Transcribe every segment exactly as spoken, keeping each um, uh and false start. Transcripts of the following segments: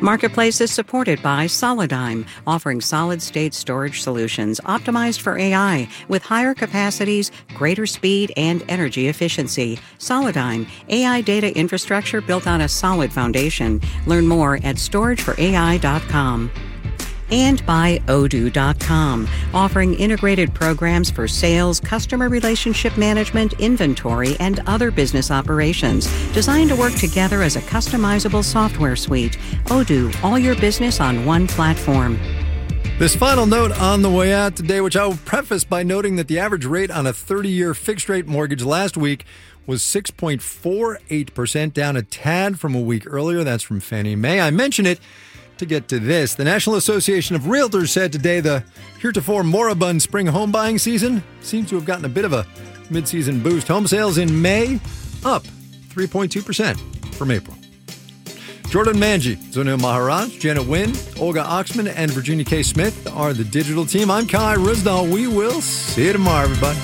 Marketplace is supported by Solidigm, offering solid-state storage solutions optimized for A I with higher capacities, greater speed, and energy efficiency. Solidigm, A I data infrastructure built on a solid foundation. Learn more at storage for A I dot com. And by Odoo dot com, offering integrated programs for sales, customer relationship management, inventory, and other business operations, designed to work together as a customizable software suite. Odoo, all your business on one platform. This final note on the way out today, which I will preface by noting that the average rate on a thirty-year fixed-rate mortgage last week was six point four eight percent, down a tad from a week earlier. That's from Fannie Mae. I mention it to get to this. The National Association of Realtors said today the heretofore moribund spring home buying season seems to have gotten a bit of a mid-season boost. Home sales in May up three point two percent from April. Jordan Manji, Zunil Maharaj, Janet Wynn, Olga Oxman, and Virginia K. Smith are the digital team. I'm Kai Rusdal. We will see you tomorrow, everybody.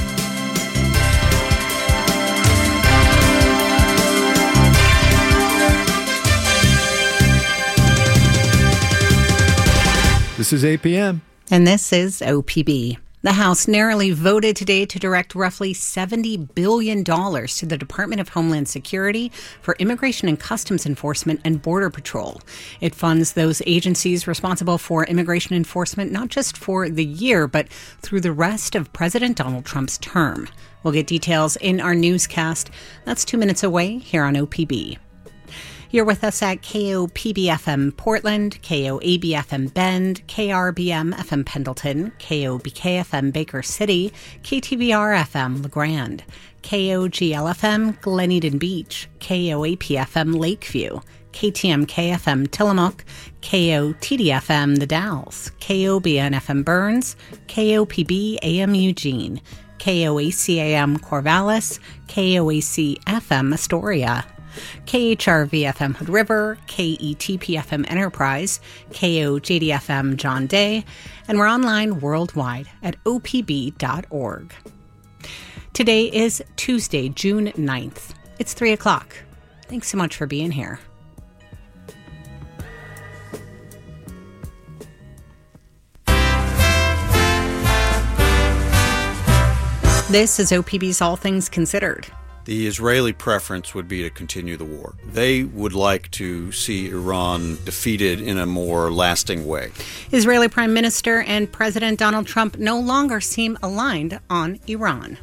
This is eight p.m. And this is O P B. The House narrowly voted today to direct roughly seventy billion dollars to the Department of Homeland Security for Immigration and Customs Enforcement and Border Patrol. It funds those agencies responsible for immigration enforcement not just for the year, but through the rest of President Donald Trump's term. We'll get details in our newscast. That's two minutes away here on O P B. You're with us at K O P B F M Portland, K O A B F M Bend, K R B M F M Pendleton, K O B K F M Baker City, K T V R F M LeGrand, K O G L F M Glen Eden Beach, K O A P F M Lakeview, K T M K F M Tillamook, K O T D F M The Dalles, K O B N F M Burns, K O P B A M Eugene, K O A C A M Corvallis, K O A C F M Astoria, K H R V F M Hood River, K E T P F M Enterprise, K O J D F M John Day, and we're online worldwide at O P B dot org. Today is Tuesday, June ninth. It's three o'clock. Thanks so much for being here. This is O P B's All Things Considered. The Israeli preference would be to continue the war. They would like to see Iran defeated in a more lasting way. Israeli Prime Minister and President Donald Trump no longer seem aligned on Iran.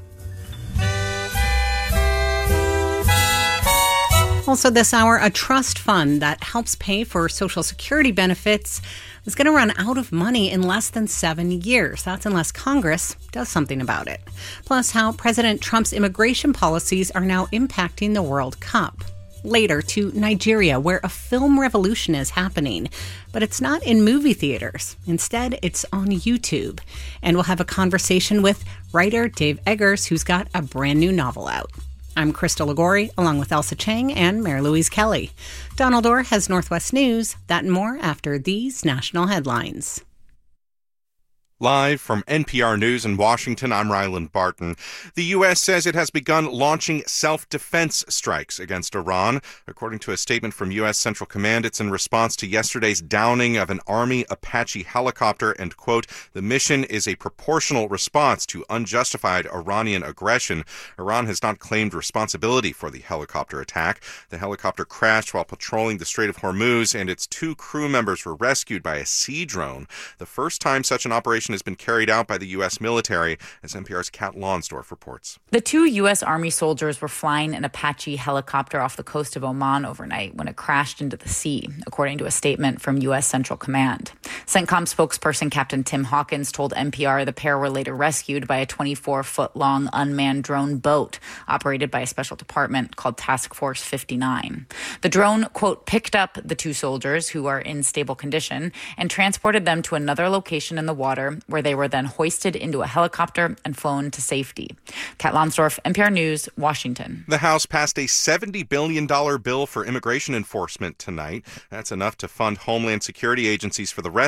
Also this hour, a trust fund that helps pay for Social Security benefits is going to run out of money in less than seven years. That's unless Congress does something about it. Plus, how President Trump's immigration policies are now impacting the World Cup. Later, to Nigeria, where a film revolution is happening. But it's not in movie theaters. Instead, it's on YouTube. And we'll have a conversation with writer Dave Eggers, who's got a brand new novel out. I'm Krista Ligori, along with Elsa Chang and Mary Louise Kelly. Donald Orr has Northwest News. That and more after these national headlines. Live from N P R News in Washington, I'm Ryland Barton. The U S says it has begun launching self-defense strikes against Iran. According to a statement from U S Central Command, it's in response to yesterday's downing of an Army Apache helicopter, and, quote, the mission is a proportional response to unjustified Iranian aggression. Iran has not claimed responsibility for the helicopter attack. The helicopter crashed while patrolling the Strait of Hormuz, and its two crew members were rescued by a sea drone. The first time such an operation has been carried out by the U S military, as N P R's Kat Lonsdorf reports. The two U S Army soldiers were flying an Apache helicopter off the coast of Oman overnight when it crashed into the sea, according to a statement from U S Central Command. CENTCOM spokesperson Captain Tim Hawkins told N P R the pair were later rescued by a twenty-four foot long unmanned drone boat operated by a special department called Task Force fifty-nine. The drone, quote, picked up the two soldiers, who are in stable condition, and transported them to another location in the water, where they were then hoisted into a helicopter and flown to safety. Kat Lonsdorf, N P R News, Washington. The House passed a seventy billion dollars bill for immigration enforcement tonight. That's enough to fund Homeland Security agencies for the rest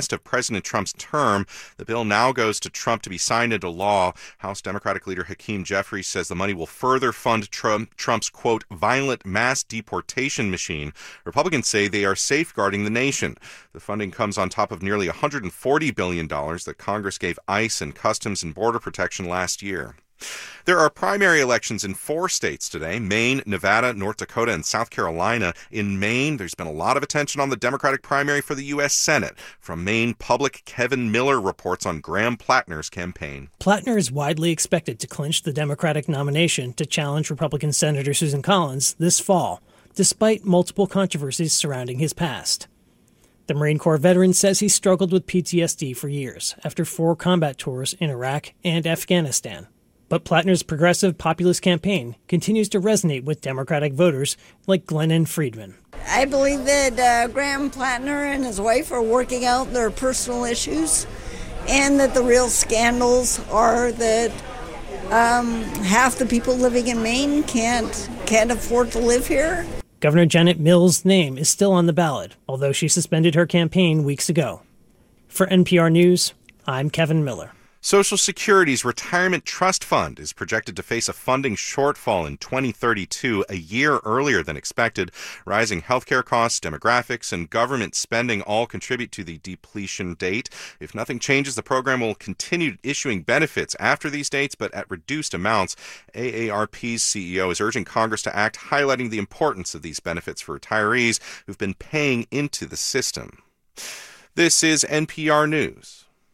rest of President Trump's term. The bill now goes to Trump to be signed into law. House Democratic leader Hakeem Jeffries says the money will further fund Trump, Trump's, quote, violent mass deportation machine. Republicans say they are safeguarding the nation. The funding comes on top of nearly one hundred forty billion dollars that Congress gave ICE and Customs and Border Protection last year. There are primary elections in four states today: Maine, Nevada, North Dakota, and South Carolina. In Maine, there's been a lot of attention on the Democratic primary for the U S Senate. From Maine Public, Kevin Miller reports on Graham Plattner's campaign. Plattner is widely expected to clinch the Democratic nomination to challenge Republican Senator Susan Collins this fall, despite multiple controversies surrounding his past. The Marine Corps veteran says he struggled with P T S D for years after four combat tours in Iraq and Afghanistan. But Plattner's progressive populist campaign continues to resonate with Democratic voters like Glennon Friedman. I believe that uh, Graham Plattner and his wife are working out their personal issues, and that the real scandals are that um, half the people living in Maine can't can't afford to live here. Governor Janet Mills' name is still on the ballot, although she suspended her campaign weeks ago. For N P R News, I'm Kevin Miller. Social Security's Retirement Trust Fund is projected to face a funding shortfall in twenty thirty-two, a year earlier than expected. Rising healthcare costs, demographics, and government spending all contribute to the depletion date. If nothing changes, the program will continue issuing benefits after these dates, but at reduced amounts. A A R P's C E O is urging Congress to act, highlighting the importance of these benefits for retirees who've been paying into the system. This is N P R News.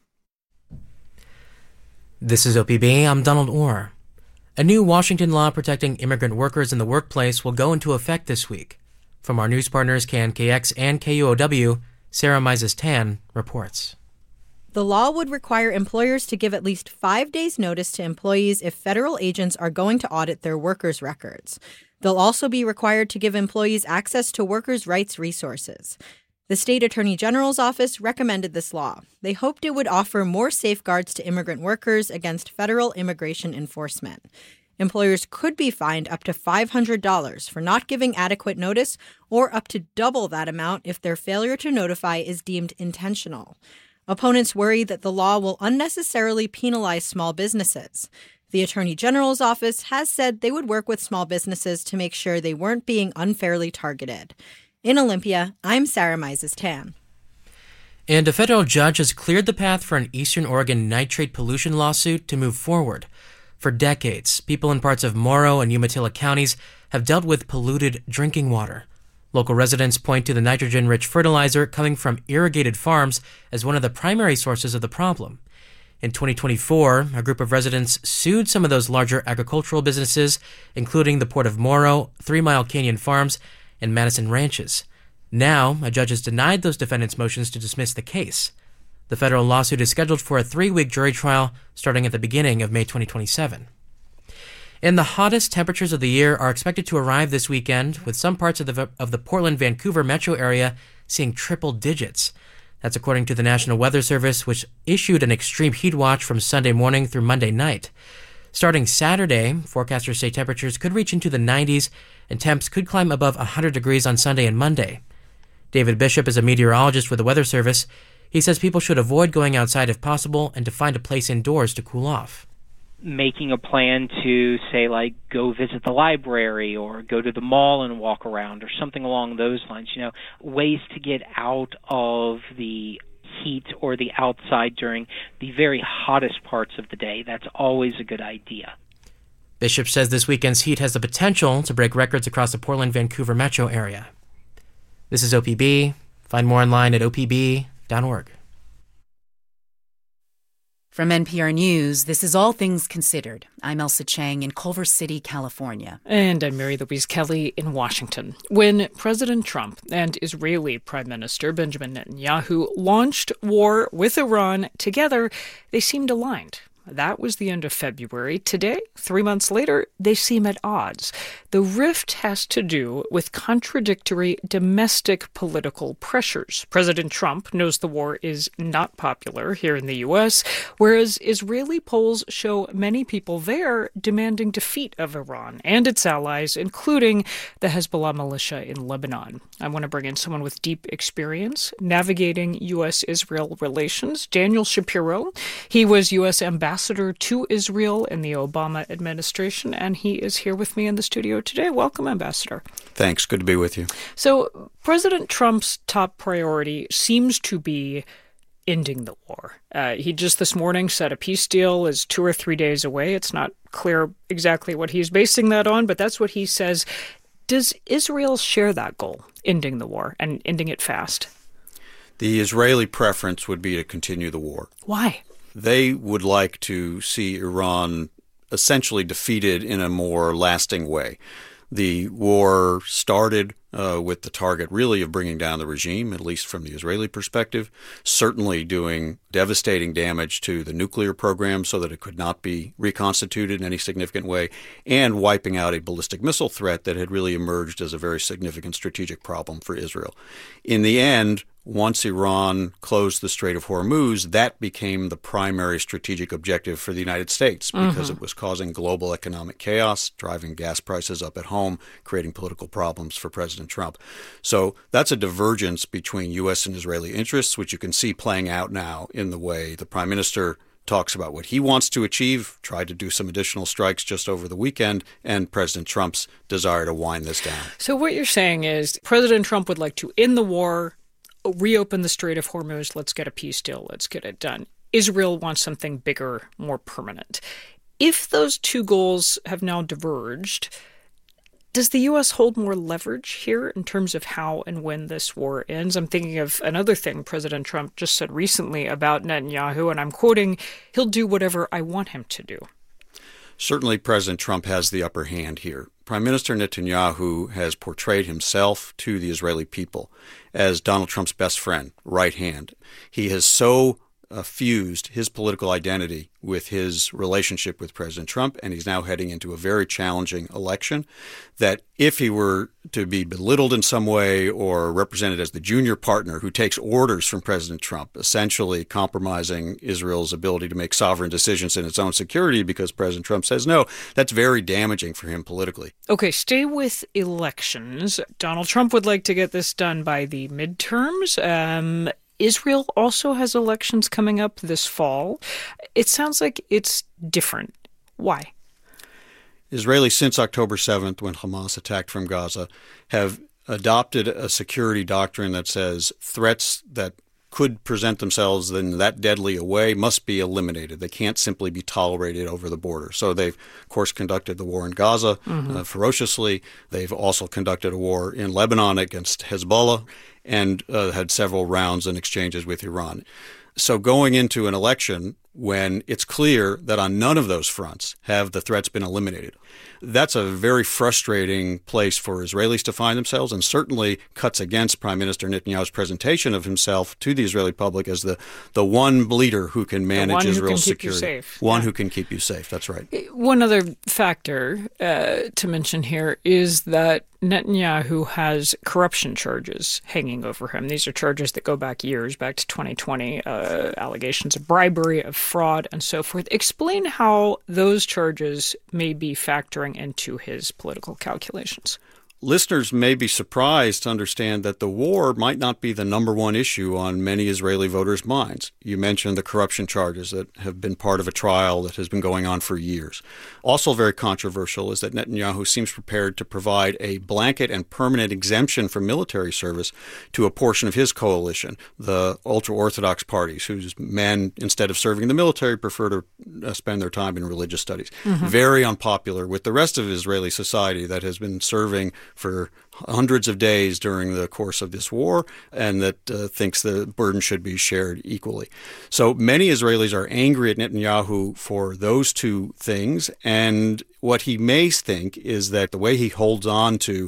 This is O P B. I'm Donald Orr. A new Washington law protecting immigrant workers in the workplace will go into effect this week. From our news partners K N K X and K U O W, Sarah Mises-Tan reports. The law would require employers to give at least five days' notice to employees if federal agents are going to audit their workers' records. They'll also be required to give employees access to workers' rights resources. The state attorney general's office recommended this law. They hoped it would offer more safeguards to immigrant workers against federal immigration enforcement. Employers could be fined up to five hundred dollars for not giving adequate notice, or up to double that amount if their failure to notify is deemed intentional. Opponents worry that the law will unnecessarily penalize small businesses. The Attorney General's office has said they would work with small businesses to make sure they weren't being unfairly targeted. In Olympia, I'm Sarah Mises-Tan. And a federal judge has cleared the path for an Eastern Oregon nitrate pollution lawsuit to move forward. For decades, people in parts of Morrow and Umatilla counties have dealt with polluted drinking water. Local residents point to the nitrogen-rich fertilizer coming from irrigated farms as one of the primary sources of the problem. In twenty twenty-four, a group of residents sued some of those larger agricultural businesses, including the Port of Morrow, Three Mile Canyon Farms, and Madison Ranches. Now, a judge has denied those defendants' motions to dismiss the case. The federal lawsuit is scheduled for a three-week jury trial starting at the beginning of May twenty twenty-seven. And the hottest temperatures of the year are expected to arrive this weekend, with some parts of the of the Portland-Vancouver metro area seeing triple digits. That's according to the National Weather Service, which issued an extreme heat watch from Sunday morning through Monday night. Starting Saturday, forecasters say temperatures could reach into the nineties, and temps could climb above one hundred degrees on Sunday and Monday. David Bishop is a meteorologist with the Weather Service. He says people should avoid going outside if possible and to find a place indoors to cool off. Making a plan to, say, like, go visit the library or go to the mall and walk around or something along those lines, you know, ways to get out of the heat or the outside during the very hottest parts of the day. That's always a good idea. Bishop says this weekend's heat has the potential to break records across the Portland-Vancouver metro area. This is O P B. Find more online at O P B dot org. From N P R News, this is All Things Considered. I'm Elsa Chang in Culver City, California. And I'm Mary Louise Kelly in Washington. When President Trump and Israeli Prime Minister Benjamin Netanyahu launched war with Iran together, they seemed aligned. That was the end of February. Today, three months later, they seem at odds. The rift has to do with contradictory domestic political pressures. President Trump knows the war is not popular here in the U S, whereas Israeli polls show many people there demanding defeat of Iran and its allies, including the Hezbollah militia in Lebanon. I want to bring in someone with deep experience navigating U S Israel relations, Daniel Shapiro. He was U S ambassador to Israel in the Obama administration, and he is here with me in the studio today. Welcome, Ambassador. Thanks. Good to be with you. So President Trump's top priority seems to be ending the war. Uh, he just this morning said a peace deal is two or three days away. It's not clear exactly what he's basing that on, but that's what he says. Does Israel share that goal, ending the war and ending it fast? The Israeli preference would be to continue the war. Why? They would like to see Iran essentially defeated in a more lasting way. The war started uh, with the target really of bringing down the regime, at least from the Israeli perspective, certainly doing devastating damage to the nuclear program so that it could not be reconstituted in any significant way, and wiping out a ballistic missile threat that had really emerged as a very significant strategic problem for Israel. In the end, once Iran closed the Strait of Hormuz, that became the primary strategic objective for the United States because mm-hmm. it was causing global economic chaos, driving gas prices up at home, creating political problems for President Trump. So that's a divergence between U S and Israeli interests, which you can see playing out now in the way the Prime Minister talks about what he wants to achieve, tried to do some additional strikes just over the weekend, and President Trump's desire to wind this down. So what you're saying is President Trump would like to end the war, reopen the Strait of Hormuz, let's get a peace deal, let's get it done. Israel wants something bigger, more permanent. If those two goals have now diverged, does the U S hold more leverage here in terms of how and when this war ends? I'm thinking of another thing President Trump just said recently about Netanyahu, and I'm quoting, he'll do whatever I want him to do. Certainly President Trump has the upper hand here. Prime Minister Netanyahu has portrayed himself to the Israeli people as Donald Trump's best friend, right hand. He has so uh, fused his political identity with his relationship with President Trump, and he's now heading into a very challenging election, that if he were to be belittled in some way or represented as the junior partner who takes orders from President Trump, essentially compromising Israel's ability to make sovereign decisions in its own security because President Trump says no, that's very damaging for him politically. Okay, stay with elections. Donald Trump would like to get this done by the midterms. Um, Israel also has elections coming up this fall. It sounds like it's different. Why? Israelis, since October seventh, when Hamas attacked from Gaza, have adopted a security doctrine that says threats that could present themselves in that deadly a way must be eliminated. They can't simply be tolerated over the border. So they've, of course, conducted the war in Gaza mm-hmm. uh, ferociously. They've also conducted a war in Lebanon against Hezbollah and uh, had several rounds and exchanges with Iran. So going into an election when it's clear that on none of those fronts have the threats been eliminated, that's a very frustrating place for Israelis to find themselves, and certainly cuts against Prime Minister Netanyahu's presentation of himself to the Israeli public as the, the one leader who can manage Israel's security. One yeah. who can keep you safe. That's right. One other factor uh, to mention here is that Netanyahu has corruption charges hanging over him. These are charges that go back years, back to twenty twenty, uh, allegations of bribery, of fraud, and so forth. Explain how those charges may be factoring into his political calculations. Listeners may be surprised to understand that the war might not be the number one issue on many Israeli voters' minds. You mentioned the corruption charges that have been part of a trial that has been going on for years. Also very controversial is that Netanyahu seems prepared to provide a blanket and permanent exemption from military service to a portion of his coalition, the ultra-Orthodox parties, whose men, instead of serving in the military, prefer to uh, spend their time in religious studies. Mm-hmm. Very unpopular with the rest of Israeli society that has been serving for hundreds of days during the course of this war, and that uh, thinks the burden should be shared equally. So many Israelis are angry at Netanyahu for those two things, and what he may think is that the way he holds on to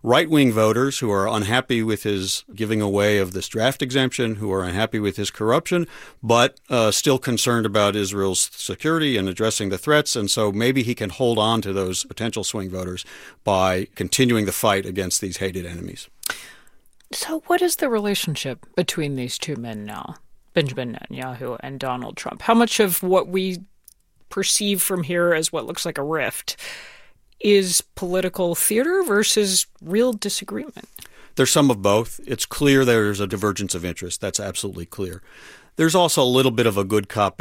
right-wing voters who are unhappy with his giving away of this draft exemption, who are unhappy with his corruption, but uh, still concerned about Israel's security and addressing the threats. And so maybe he can hold on to those potential swing voters by continuing the fight against these hated enemies. So what is the relationship between these two men now, Benjamin Netanyahu and Donald Trump? How much of what we perceive from here as what looks like a rift is political theater versus real disagreement? There's some of both. It's clear there's a divergence of interest. That's absolutely clear. There's also a little bit of a good cop,